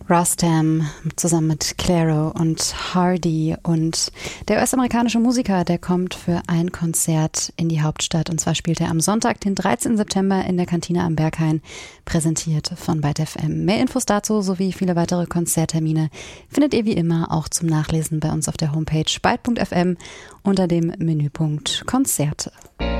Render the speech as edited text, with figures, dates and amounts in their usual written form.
Rostam zusammen mit Clairo und Hardy, und der US-amerikanische Musiker, der kommt für ein Konzert in die Hauptstadt, und zwar spielt er am Sonntag, den 13. September in der Kantine am Berghain, präsentiert von Byte FM. Mehr Infos dazu sowie viele weitere Konzerttermine findet ihr wie immer auch zum Nachlesen bei uns auf der Homepage byte.fm unter dem Menüpunkt Konzerte.